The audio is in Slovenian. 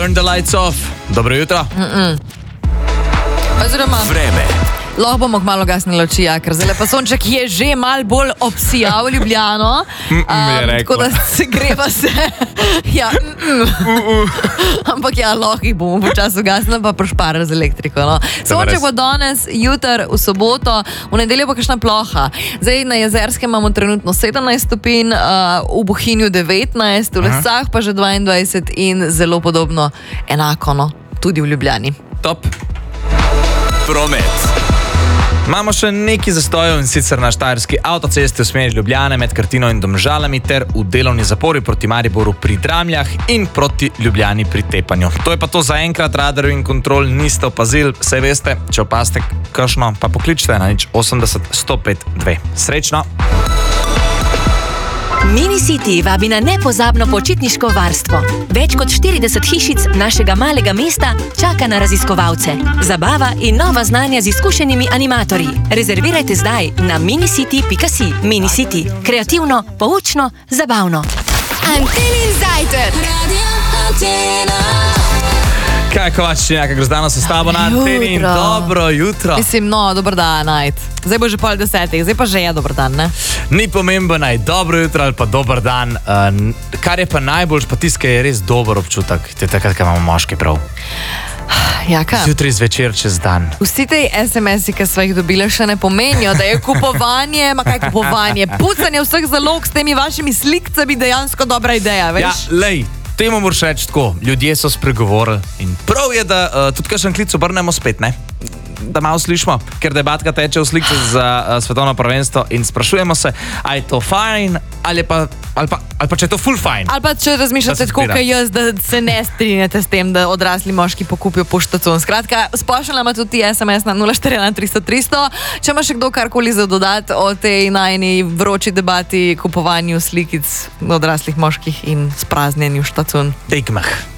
Turn the lights off. Dobro jutro. Oziroma, Vreme. lahko bomo kmalu gasnili oči, ja, ker zdaj pa sonček je že mal bolj obsijal Ljubljano. Je rekla. Tako da se greva se. Ja, Ampak ja, lahko jih bomo počasi ugasnili, pa prošparali z elektriko. No. Sonček bo danes, jutri, v soboto, v nedeljo pa kakšna ploha. Zdaj na Jezerskem imamo trenutno 17 stopinj, v Bohinju 19, v Lesah pa že 22 in zelo podobno enako, no, tudi v Ljubljani. Top. Promet. Imamo še nekaj zastojev in sicer na štajerski avtocesti v smeri Ljubljane med Krtino in Domžalami ter v delovni zapori proti Mariboru pri Dramljah in proti Ljubljani pri Tepanju. To je pa to za enkrat, radarjev in kontrol niste opazili, saj veste, če opazite kakšno, pa pokličite na 80 105 2. Srečno! Minicity vabi na nepozabno počitniško varstvo. Več kot 40 hišic našega malega mesta čaka na raziskovalce. Zabava in nova znanja z izkušenimi animatorji. Rezervirajte zdaj na minicity.si. Minicity. Kreativno, poučno, zabavno. Antenin zajtrk. Kaj Kovačičina, kako zdano se s tabo na anteni? Jutro. Dobro jutro. Mislim, no, dober dan, najt. Zdaj bo že 9:30, zdaj pa že je dober dan, ne? Ni pomembno naj dobro jutro ali pa dober dan. Kar je pa najboljš, pa tiskaj je res dober občutek. To je takrat, ko imamo moški prav. Jaka? Zjutraj zvečer čez dan. Vsi te SMS-i, ki smo jih dobili, še ne pomenijo, da je kupovanje, ma kaj kupovanje, pucanje vseh zalog s temi vašimi slikcami dejansko dobra ideja, veš? Ja, lej, temu moraš reči tako, ljudje so spregovorili in prav je, da tudi kakšen klic obrnemo spet, ne? Da malo slišimo, ker debatka teče v slikce za svetovno prvenstvo in sprašujemo se, a je to fajn ali pa če je to full fajn. Ali pa če razmišljate tako, kot jaz, da se ne strinjate s tem, da odrasli moški pokupijo poštacun. Skratka, splošno ima tudi SMS na 041 300 300. Če ima še kdo karkoli za dodati o tej najni vroči debati kupovanju slikic odraslih moških in spraznjenju štacun. Dejkmah.